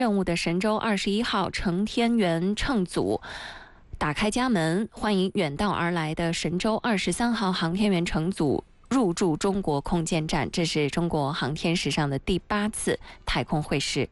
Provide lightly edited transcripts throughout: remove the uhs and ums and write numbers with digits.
任务的神舟21号乘天员乘组打开家门，欢迎远道而来的神舟23号航天员乘组入驻中国空间站。这是中国航天史上的第8次太空会试。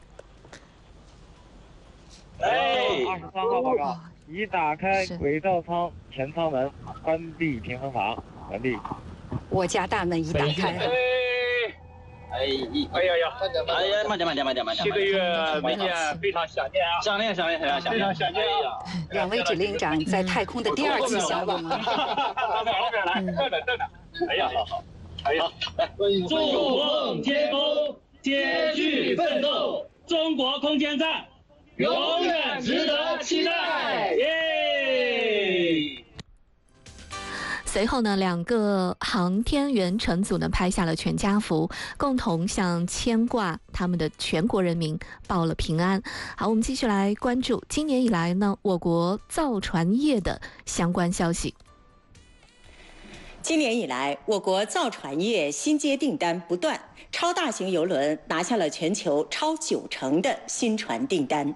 23号报告，已打开轨道舱前舱门，关闭平衡阀，完毕。 我家大门已打开。 哎呀，慢点。7个月没见，非常想念啊！想念，非常想念啊！ 两位指令长在太空的第2次相遇吗？ 后边来，正着。哎呀，好，来， 筑梦天宫，艰巨奋斗，中国空间站永远值得期待！耶！ 随后呢，2个航天员乘组呢拍下了全家福，共同向牵挂他们的全国人民报了平安。好，我们继续来关注今年以来呢我国造船业的相关消息。 今年以来，我国造船业新接订单不断，超大型邮轮拿下了全球超90%的新船订单。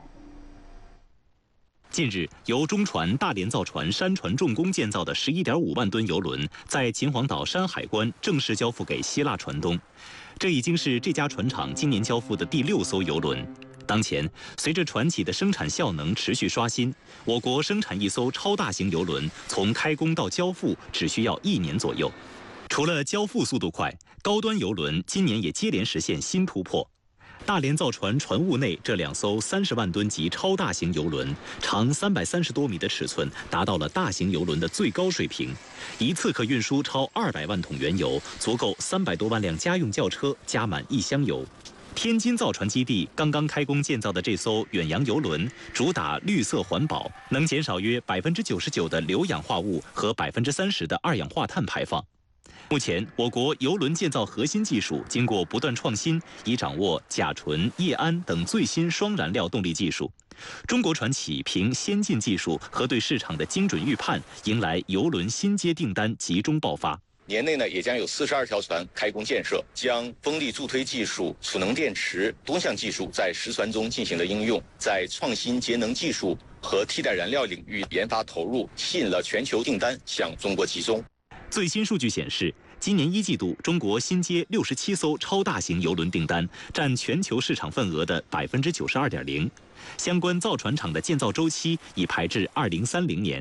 近日，由中船大连造船山船重工建造的11.5万吨邮轮，在秦皇岛山海关正式交付给希腊船东。这已经是这家船厂今年交付的第6艘邮轮。当前，随着船企的生产效能持续刷新，我国生产一艘超大型邮轮，从开工到交付只需要1年左右。除了交付速度快，高端邮轮今年也接连实现新突破。大连造船船坞内这2艘30万吨级超大型邮轮，长330多米的尺寸达到了大型邮轮的最高水平，一次可运输超200万桶原油，足够300多万辆家用轿车加满1箱油。天津造船基地刚刚开工建造的这艘远洋邮轮，主打绿色环保，能减少约99%的硫氧化物和30%的二氧化碳排放。目前，我国邮轮建造核心技术经过不断创新，已掌握甲醇、液氨等最新双燃料动力技术。中国船企凭先进技术和对市场的精准预判，迎来邮轮新接订单集中爆发。 年内呢，也将有42条船开工建设，将风力助推技术、储能电池多项技术在实船中进行了应用，在创新节能技术和替代燃料领域研发投入，吸引了全球订单向中国集中。 最新数据显示，今年1季度，中国新接67艘超大型邮轮订单，占全球市场份额的92.0%。相关造船厂的建造周期已排至2030年。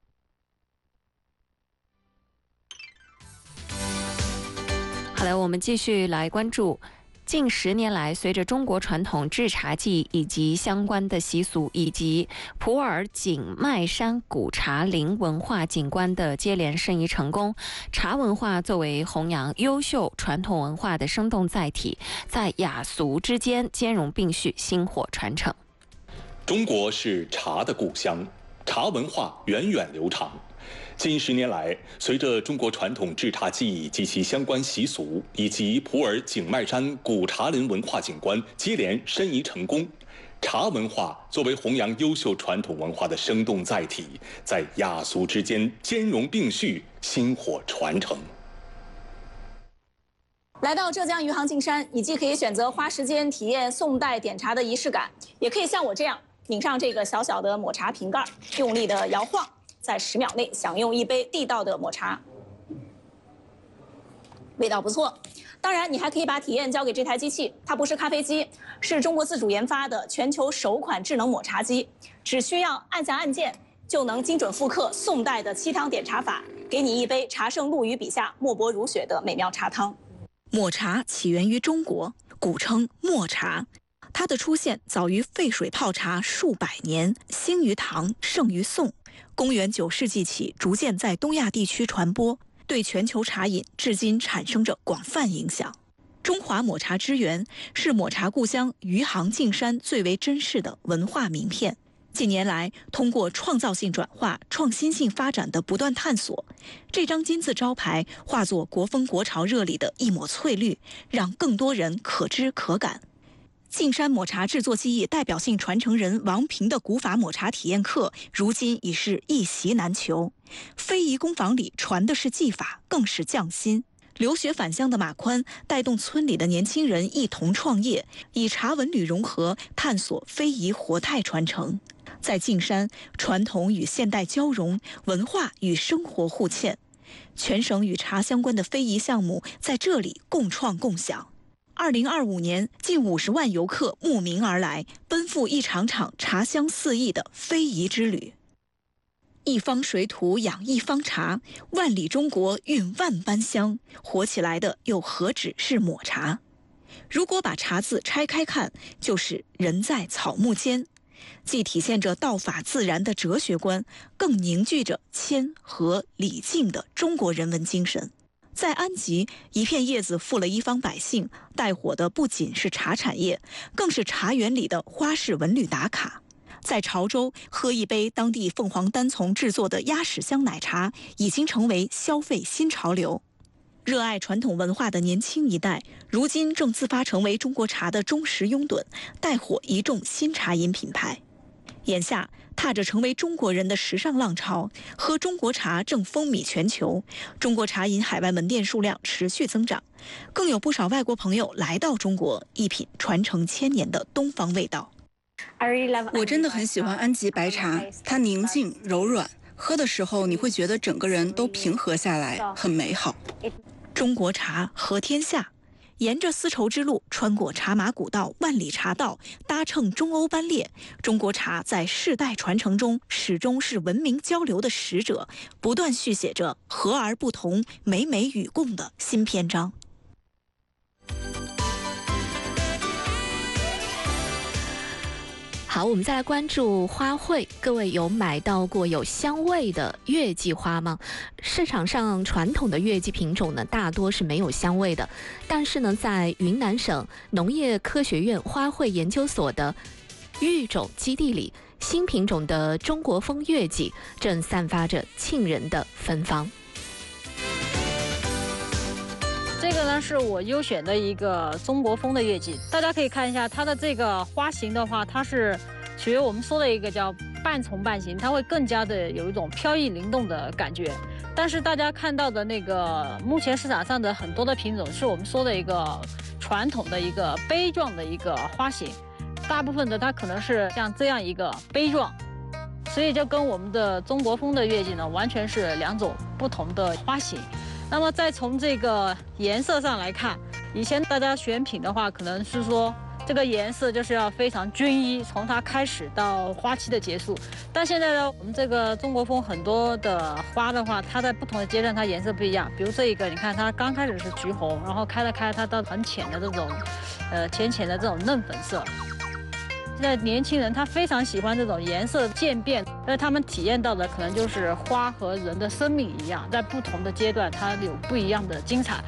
好的，我们继续来关注。近10年来，随着中国传统制茶技以及相关的习俗，以及普洱景迈山古茶林文化景观的接连申遗成功，茶文化作为弘扬优秀传统文化的生动载体，在雅俗之间兼容并蓄，薪火传承。 中国是茶的故乡，茶文化源远流长。近10年来，随着中国传统制茶技艺及其相关习俗，以及普洱景迈山古茶林文化景观接连申遗成功，茶文化作为弘扬优秀传统文化的生动载体，在雅俗之间兼容并蓄，薪火传承。 来到浙江余杭径山，你既可以选择花时间体验宋代点茶的仪式感，也可以像我这样拧上这个小小的抹茶瓶盖，用力的摇晃，在10秒内享用一杯地道的抹茶，味道不错。当然，你还可以把体验交给这台机器，它不是咖啡机，是中国自主研发的全球首款智能抹茶机，只需要按下按键，就能精准复刻宋代的沏汤点茶法，给你一杯茶圣陆羽笔下墨薄如雪的美妙茶汤。 抹茶起源于中国，古称墨茶。它的出现早于沸水泡茶数百年，兴于唐，盛于宋。公元9世纪起，逐渐在东亚地区传播，对全球茶饮至今产生着广泛影响。中华抹茶之源是抹茶故乡余杭径山最为珍视的文化名片。近年来，通过创造性转化、创新性发展的不断探索，这张金字招牌化作国风国潮热里的一抹翠绿，让更多人可知可感。径山抹茶制作技艺代表性传承人王平的古法抹茶体验课，如今已是一席难求。非遗工坊里传的是技法，更是匠心。 留学返乡的马宽带动村里的年轻人一同创业，以茶文旅融合，探索非遗活态传承。在径山，传统与现代交融，文化与生活互嵌，全省与茶相关的非遗项目在这里共创共享。2025年，近50万游客慕名而来，奔赴一场场茶香四溢的非遗之旅。一方水土养一方茶，万里中国蕴万般香，活起来的又何止是抹茶？如果把茶字拆开看，就是人在草木间，既体现着道法自然的哲学观，更凝聚着谦和礼敬的中国人文精神。在安吉，一片叶子富了一方百姓，带火的不仅是茶产业，更是茶园里的花式文旅打卡。在潮州，喝一杯当地凤凰单丛制作的鸭屎香奶茶，已经成为消费新潮流。热爱传统文化的年轻一代，如今正自发成为中国茶的忠实拥趸，带火一众新茶饮品牌。眼下，踏着成为中国人的时尚浪潮，喝中国茶正风靡全球，中国茶饮海外门店数量持续增长，更有不少外国朋友来到中国，一品传承千年的东方味道。 我真的很喜欢安吉白茶，它宁静柔软，喝的时候你会觉得整个人都平和下来，很美好。 中国茶和天下，沿着丝绸之路，穿过茶马古道、万里茶道，搭乘中欧班列，中国茶在世代传承中始终是文明交流的使者，不断续写着和而不同、美美与共的新篇章。 好，我们再来关注花卉。各位有买到过有香味的月季花吗？市场上传统的月季品种呢，大多是没有香味的。但是呢，在云南省农业科学院花卉研究所的育种基地里，新品种的中国风月季正散发着沁人的芬芳。 这个呢是我优选的一个中国风的月季，大家可以看一下它的这个花型的话，它是属于我们说的一个叫半丛半形，它会更加的有一种飘逸灵动的感觉。但是大家看到的那个目前市场上的很多的品种，是我们说的一个传统的一个杯状的一个花型，大部分的它可能是像这样一个杯状，所以就跟我们的中国风的月季呢，完全是两种不同的花型。那么再从这个颜色上来看，以前大家选品的话，可能是说这个颜色就是要非常均一，从它开始到花期的结束。但现在呢，我们这个中国风很多的花的话，它在不同的阶段它颜色不一样。比如这一个，你看它刚开始是橘红，然后开了它到很浅的这种，浅的这种嫩粉色。现在年轻人他非常喜欢这种颜色渐变，因为他们体验到的可能就是花和人的生命一样，在不同的阶段它有不一样的精彩。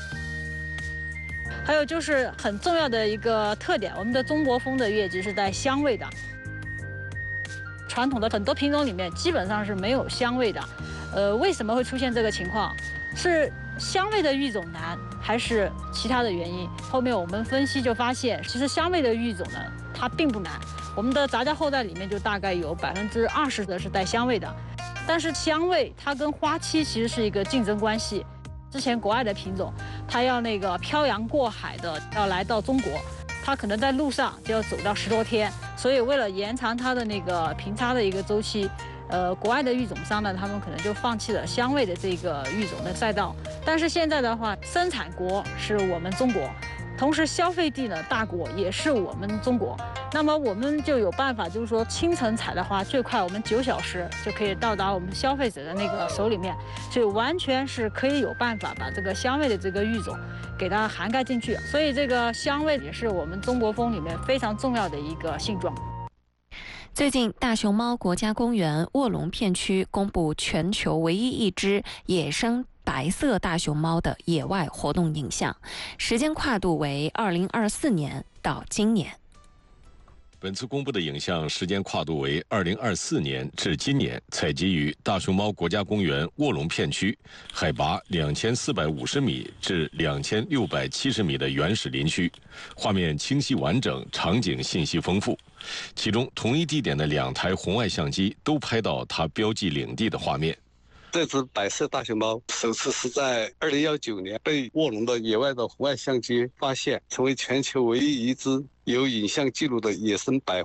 还有就是很重要的一个特点，我们的中国风的月季是带香味的。传统的很多品种里面基本上是没有香味的，为什么会出现这个情况？是香味的育种难，还是其他的原因？后面我们分析就发现，其实香味的育种呢，它并不难。我们的杂交后代里面就大概有20%的是带香味的，但是香味它跟花期其实是一个竞争关系。之前国外的品种，它要那个漂洋过海的要来到中国，它可能在路上就要走到10多天，所以为了延长它的那个平差的一个周期，国外的育种商呢，他们可能就放弃了香味的这个育种的赛道。但是现在的话，生产国是我们中国，同时消费地呢，大国也是我们中国。那么我们就有办法，就是说清晨采的话，最快我们9小时就可以到达我们消费者的那个手里面，所以完全是可以有办法把这个香味的这个育种给它涵盖进去。所以这个香味也是我们中国风里面非常重要的一个性状。 最近，大熊猫国家公园卧龙片区公布全球唯一一只野生白色大熊猫的野外活动影像，时间跨度为2024年到今年。 本次公布的影像时间跨度为2024年至今年，采集于大熊猫国家公园卧龙片区，海拔2450米至2670米的原始林区，画面清晰完整，场景信息丰富。其中同一地点的2台红外相机都拍到它标记领地的画面。 这只白色大熊猫首次是在2019年被卧龙的野外的红外相机发现，成为全球唯一一只有影像记录的野生白